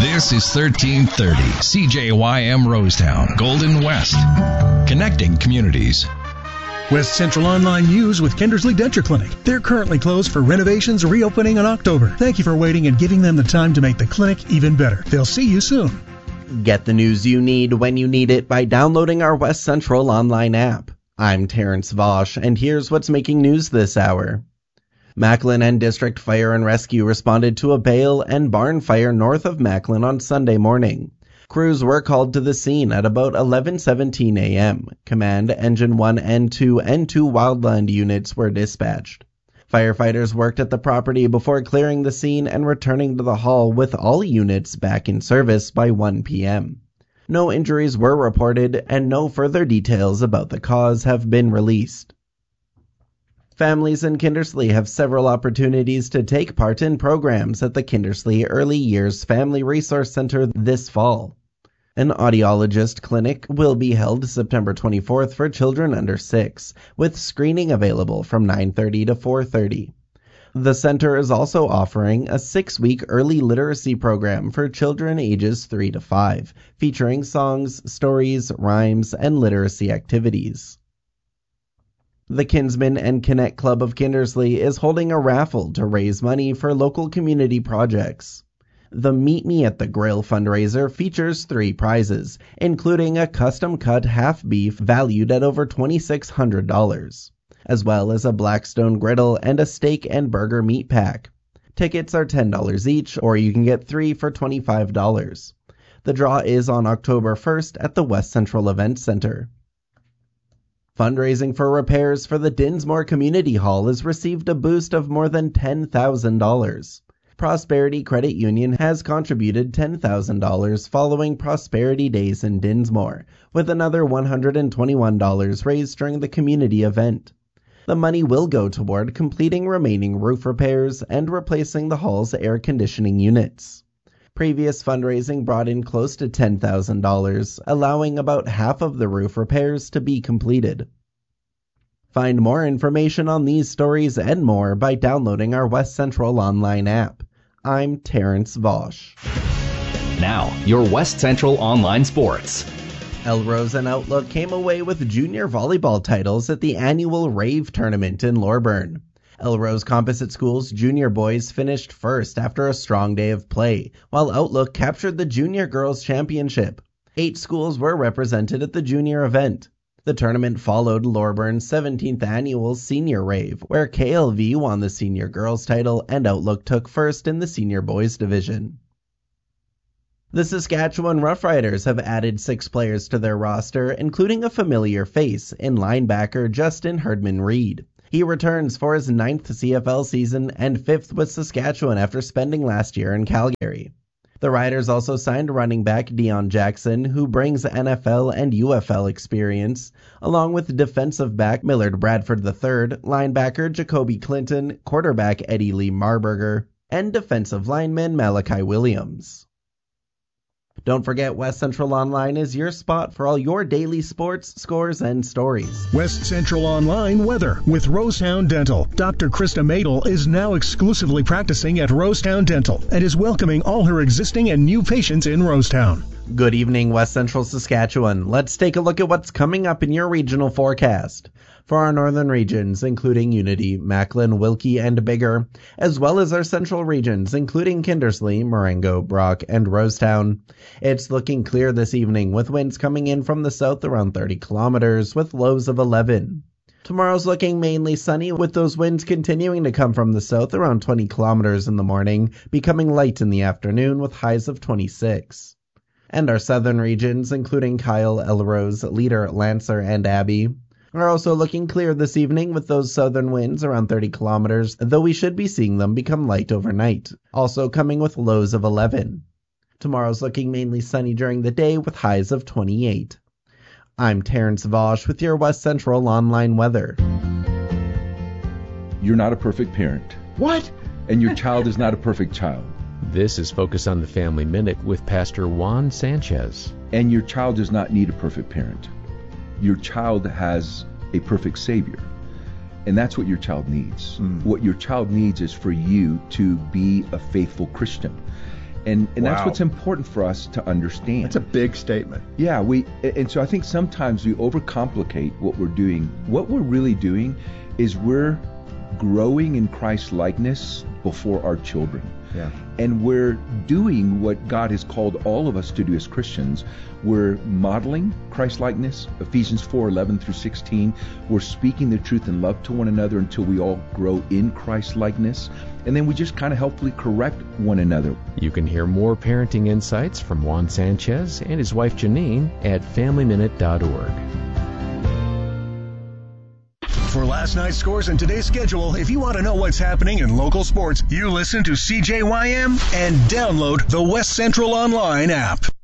This is 1330 CJYM Rosetown, Golden West, connecting communities. West Central Online News with Kindersley Denture Clinic. They're currently closed for renovations, reopening in October. Thank you for waiting and giving them the time to make the clinic even better. They'll see you soon. Get the news you need when you need it by downloading our West Central Online app. I'm Terrence Vosch, and here's what's making news this hour. Macklin and District Fire and Rescue responded to a bale and barn fire north of Macklin on Sunday morning. Crews were called to the scene at about 11:17 a.m. Command Engine 1 and 2 and 2 Wildland units were dispatched. Firefighters worked at the property before clearing the scene and returning to the hall with all units back in service by 1 p.m. No injuries were reported and no further details about the cause have been released. Families in Kindersley have several opportunities to take part in programs at the Kindersley Early Years Family Resource Center this fall. An audiologist clinic will be held September 24th for children under 6, with screening available from 9:30 to 4:30. The center is also offering a 6-week early literacy program for children ages 3 to 5, featuring songs, stories, rhymes, and literacy activities. The Kinsman and Connect Club of Kindersley is holding a raffle to raise money for local community projects. The Meet Me at the Grill fundraiser features 3 prizes, including a custom-cut half beef valued at over $2,600, as well as a Blackstone griddle and a steak and burger meat pack. Tickets are $10 each, or you can get 3 for $25. The draw is on October 1st at the West Central Event Center. Fundraising for repairs for the Dinsmore Community Hall has received a boost of more than $10,000. Prosperity Credit Union has contributed $10,000 following Prosperity Days in Dinsmore, with another $121 raised during the community event. The money will go toward completing remaining roof repairs and replacing the hall's air conditioning units. Previous fundraising brought in close to $10,000, allowing about half of the roof repairs to be completed. Find more information on these stories and more by downloading our West Central Online app. I'm Terrence Vosch. Now, your West Central Online Sports. Elrose and Outlook came away with junior volleyball titles at the annual Rave tournament in Loreburn. Elrose Composite School's junior boys finished first after a strong day of play, while Outlook captured the junior girls championship. 8 schools were represented at the junior event. The tournament followed Loreburn's 17th annual Senior Rave, where KLV won the senior girls title and Outlook took first in the senior boys division. The Saskatchewan Roughriders have added 6 players to their roster, including a familiar face in linebacker Justin Herdman-Reed. He returns for his 9th CFL season and 5th with Saskatchewan after spending last year in Calgary. The Riders also signed running back Dion Jackson, who brings NFL and UFL experience, along with defensive back Millard Bradford III, linebacker Jacoby Clinton, quarterback Eddie Lee Marburger, and defensive lineman Malachi Williams. Don't forget, West Central Online is your spot for all your daily sports, scores, and stories. West Central Online weather with Rosetown Dental. Dr. Krista Madel is now exclusively practicing at Rosetown Dental and is welcoming all her existing and new patients in Rosetown. Good evening, West Central Saskatchewan. Let's take a look at what's coming up in your regional forecast. For our northern regions, including Unity, Macklin, Wilkie, and Biggar, as well as our central regions, including Kindersley, Marengo, Brock, and Rosetown. It's looking clear this evening, with winds coming in from the south around 30 kilometers, with lows of 11. Tomorrow's looking mainly sunny, with those winds continuing to come from the south around 20 kilometers in the morning, becoming light in the afternoon with highs of 26. And our southern regions, including Kyle, Elrose, Leader, Lancer, and Abbey, are also looking clear this evening with those southern winds around 30 kilometers, though we should be seeing them become light overnight, also coming with lows of 11. Tomorrow's looking mainly sunny during the day with highs of 28. I'm Terrence Vosch with your West Central Online weather. You're not a perfect parent. What? And your child is not a perfect child. This is Focus on the Family Minute with Pastor Juan Sanchez. And your child does not need a perfect parent. Your child has a perfect Savior. And that's what your child needs. What your child needs is for you to be a faithful Christian. And that's Wow. what's important for us to understand. That's a big statement. Yeah, and so I think sometimes we overcomplicate what we're doing. What we're really doing is we're growing in Christ likeness before our children. Yeah. And we're doing what God has called all of us to do as Christians. We're modeling Christ likeness, Ephesians 4:11 through 16. We're speaking the truth in love to one another until we all grow in Christ likeness. And then we just kind of helpfully correct one another. You can hear more parenting insights from Juan Sanchez and his wife Janine at FamilyMinute.org. For last night's scores and today's schedule, if you want to know what's happening in local sports, you listen to CJYM and download the West Central Online app.